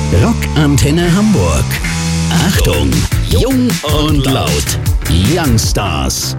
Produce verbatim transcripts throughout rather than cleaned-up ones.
Rockantenne Hamburg. Achtung, jung und laut. Youngstars.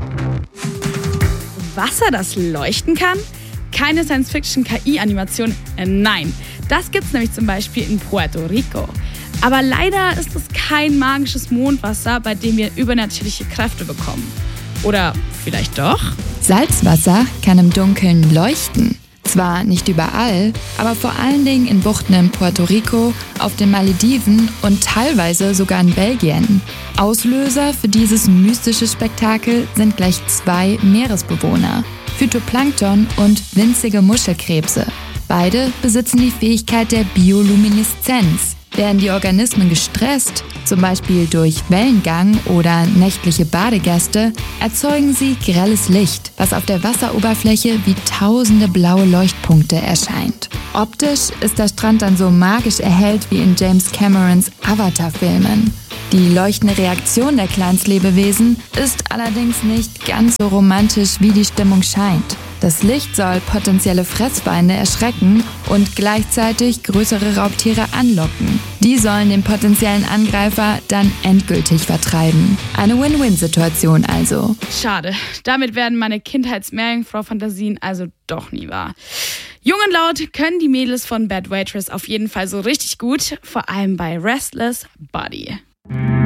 Wasser, das leuchten kann? Keine Science-Fiction-K I-Animation? Äh, nein, das gibt's nämlich zum Beispiel in Puerto Rico. Aber leider ist es kein magisches Mondwasser, bei dem wir übernatürliche Kräfte bekommen. Oder vielleicht doch? Salzwasser kann im Dunkeln leuchten. Zwar nicht überall, aber vor allen Dingen in Buchten in Puerto Rico, auf den Malediven und teilweise sogar in Belgien. Auslöser für dieses mystische Spektakel sind gleich zwei Meeresbewohner, Phytoplankton und winzige Muschelkrebse. Beide besitzen die Fähigkeit der Biolumineszenz. Werden die Organismen gestresst, zum Beispiel durch Wellengang oder nächtliche Badegäste, erzeugen sie grelles Licht, was auf der Wasseroberfläche wie tausende blaue Leuchtpunkte erscheint. Optisch ist der Strand dann so magisch erhellt wie in James Camerons Avatar-Filmen. Die leuchtende Reaktion der Kleinstlebewesen ist allerdings nicht ganz so romantisch, wie die Stimmung scheint. Das Licht soll potenzielle Fressfeinde erschrecken und gleichzeitig größere Raubtiere anlocken. Die sollen den potenziellen Angreifer dann endgültig vertreiben. Eine Win-Win-Situation also. Schade, damit werden meine Kindheits-Meerjungfrau-Fantasien also doch nie wahr. Jung und laut können die Mädels von Bad Waitress auf jeden Fall so richtig gut, vor allem bei Restless Body.